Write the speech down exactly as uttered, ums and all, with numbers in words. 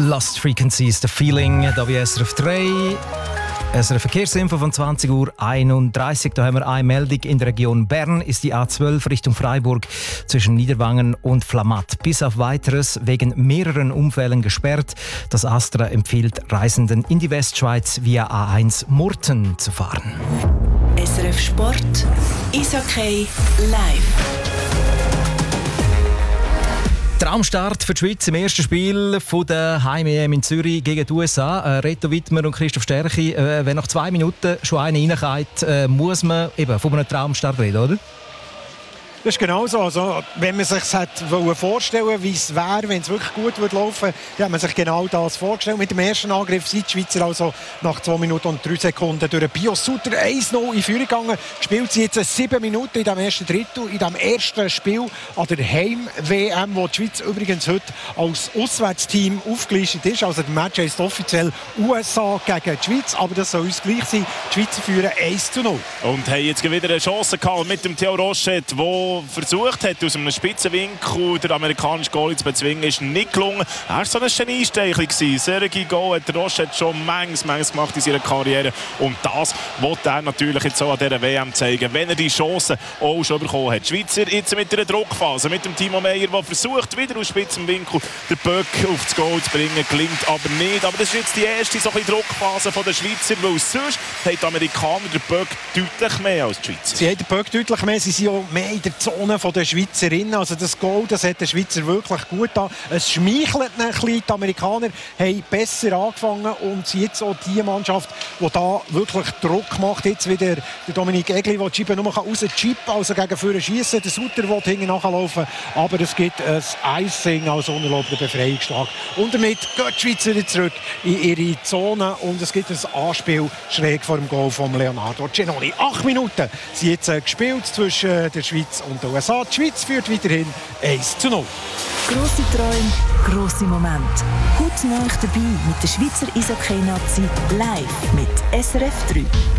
Lost Frequencies, The Feeling, da bei S R F drei. S R F Verkehrsinfo von zwanzig Uhr einunddreißig. Da haben wir eine Meldung. In der Region Bern ist die A zwölf Richtung Freiburg zwischen Niederwangen und Flamatt bis auf Weiteres wegen mehreren Unfällen gesperrt. Das Astra empfiehlt Reisenden in die Westschweiz via A eins Murten zu fahren. S R F Sport, Eishockey live. Traumstart für die Schweiz im ersten Spiel von der Heim-E M in Zürich gegen die U S A. Äh, Reto Wittmer und Christoph Stärchi, äh, wenn nach zwei Minuten schon einer reinkommt, äh, muss man eben von einem Traumstart reden, oder? Das ist genau so. Also, wenn man sich vorstellen wie es wäre, wenn es wirklich gut würde laufen, dann hat man sich genau das vorgestellt. Mit dem ersten Angriff sind die Schweizer also nach zwei Minuten und drei Sekunden durch Bios Sutter eins null in Führung gegangen. Spielt sie jetzt sieben Minuten in diesem ersten Drittel, in diesem ersten Spiel an der Heim-W M, wo die Schweiz übrigens heute als Auswärtsteam aufgelistet ist. Also der Match heisst offiziell U S A gegen die Schweiz, aber das soll uns gleich sein. Die Schweizer führen eins zu null. Und haben jetzt wieder eine Chance gehabt mit dem Theo Rochette, der versucht hat, aus einem Spitzenwinkel den amerikanischen Goalie zu bezwingen, ist nicht gelungen. Er war so ein Geniestreichel. Sergei Goal hat Rochette schon manches, manches gemacht in seiner Karriere. Und das wollte er natürlich jetzt so an dieser W M zeigen, wenn er die Chance auch schon bekommen hat. Die Schweizer jetzt mit einer Druckphase, mit dem Timo Meyer, der versucht, wieder aus Spitzenwinkel den Böck auf das Goal zu bringen, gelingt aber nicht. Aber das ist jetzt die erste so ein bisschen Druckphase der Schweizer, weil sonst haben die Amerikaner den Böck deutlich mehr als die Schweizer. Sie haben den Böck deutlich mehr, sie sind auch mehr in der Zone der Schweizerinnen. Also das Goal, das hat der Schweizer wirklich gut an. Es schmeichelt ein bisschen. Die Amerikaner haben besser angefangen und sind jetzt auch die Mannschaft, die da wirklich Druck macht. Jetzt wieder der Dominik Egli, der die Scheibe nur rauschippen, also gegen vorne schiessen. Der Sutter will hinten nachlaufen, aber es gibt ein Icing als unerlaubter Befreiungsschlag. Und damit geht die Schweiz wieder zurück in ihre Zone und es gibt ein Anspiel schräg vor dem Goal von Leonardo Cenoni. Acht Minuten sind jetzt gespielt zwischen der Schweiz und der U S A. Die Schweiz führt weiterhin eins zu null. Grosse Träume, grosse Momente. Heute Nacht dabei mit der Schweizer Eishockey-Nazi live mit S R F drei.